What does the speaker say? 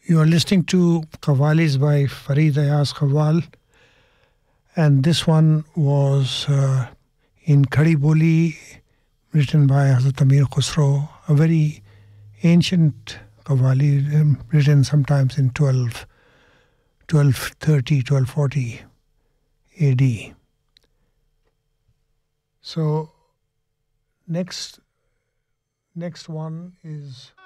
You are listening to Qawwalis by Farid Ayaz Qawwal, and this one was in Khadi Boli, written by Hazrat Amir Khusro, a very ancient Qawwali, written sometimes in 1230, 1240 AD. So next one is